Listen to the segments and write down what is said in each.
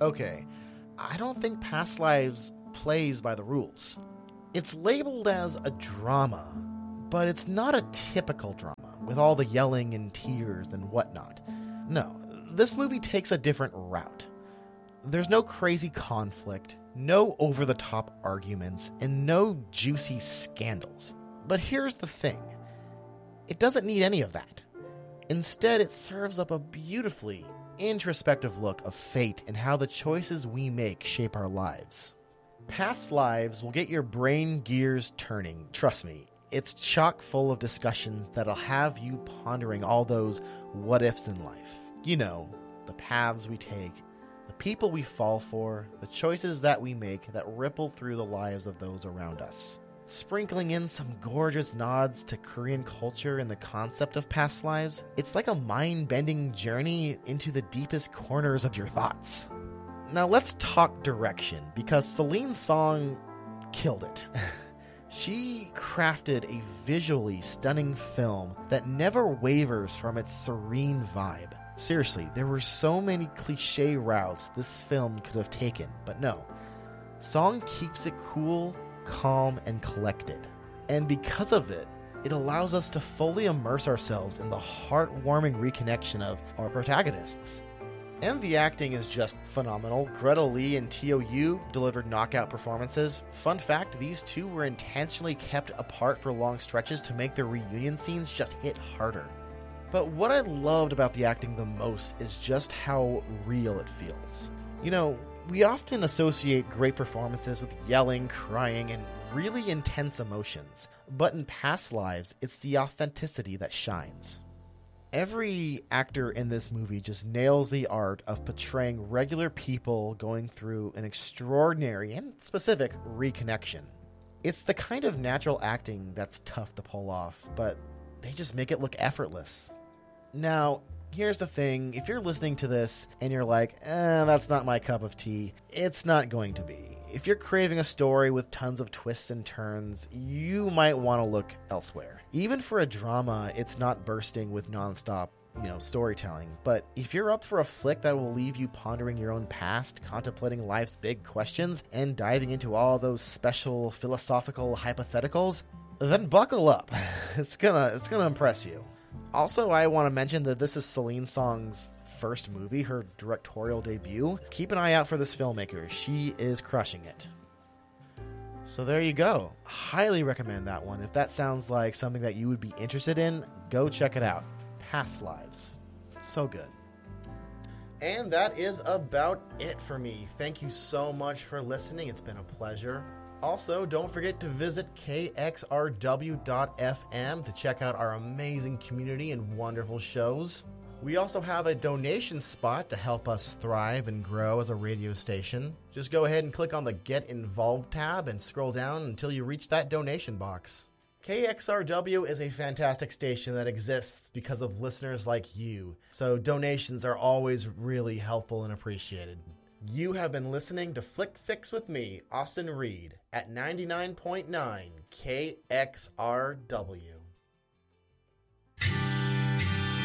Okay, I don't think Past Lives plays by the rules. It's labeled as a drama, but it's not a typical drama, with all the yelling and tears and whatnot. No, this movie takes a different route. There's no crazy conflict, no over-the-top arguments, and no juicy scandals. But here's the thing. It doesn't need any of that. Instead, it serves up a beautifully introspective look of fate and how the choices we make shape our lives. Past Lives will get your brain gears turning, trust me. It's chock full of discussions that'll have you pondering all those what-ifs in life. You know, the paths we take, the people we fall for, the choices that we make that ripple through the lives of those around us. Sprinkling in some gorgeous nods to Korean culture and the concept of past lives, it's like a mind-bending journey into the deepest corners of your thoughts. Now let's talk direction, because Celine's song killed it. She crafted a visually stunning film that never wavers from its serene vibe. Seriously, there were so many cliche routes this film could have taken, but no. Song keeps it cool, calm, and collected. And because of it, it allows us to fully immerse ourselves in the heartwarming reconnection of our protagonists. And the acting is just phenomenal. Greta Lee and Teo Yoo delivered knockout performances. Fun fact, these two were intentionally kept apart for long stretches to make their reunion scenes just hit harder. But what I loved about the acting the most is just how real it feels. You know, we often associate great performances with yelling, crying, and really intense emotions. But in Past Lives, it's the authenticity that shines. Every actor in this movie just nails the art of portraying regular people going through an extraordinary and specific reconnection. It's the kind of natural acting that's tough to pull off, but they just make it look effortless. Now, here's the thing. If you're listening to this and you're like, that's not my cup of tea, it's not going to be. If you're craving a story with tons of twists and turns, you might want to look elsewhere. Even for a drama, it's not bursting with nonstop, storytelling. But if you're up for a flick that will leave you pondering your own past, contemplating life's big questions, and diving into all those special philosophical hypotheticals, then buckle up. It's gonna impress you. Also, I want to mention that this is Celine Song's first movie, her directorial debut. Keep an eye out for this filmmaker. She is crushing it. So there you go. Highly recommend that one. If that sounds like something that you would be interested in, go check it out. Past Lives. So good. And that is about it for me. Thank you so much for listening. It's been a pleasure. Also, don't forget to visit kxrw.fm to check out our amazing community and wonderful shows. We also have a donation spot to help us thrive and grow as a radio station. Just go ahead and click on the Get Involved tab and scroll down until you reach that donation box. KXRW is a fantastic station that exists because of listeners like you, so donations are always really helpful and appreciated. You have been listening to Flick Fix with me, Austin Reed, at 99.9 KXRW.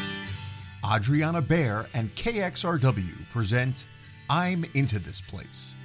Adriana Baer and KXRW present I'm Into This Place.